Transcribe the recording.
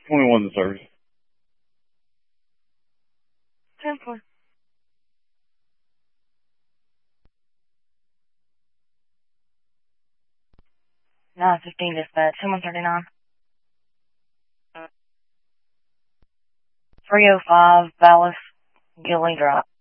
21 to service. 10-4. Nine 15 dispatch, 139. 305 Ballas, Gilly Drive.